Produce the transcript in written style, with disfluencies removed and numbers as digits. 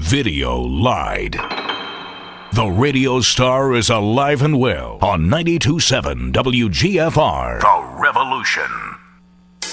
video lied. The radio star is alive and well on 92.7 WGFR. The Revolution.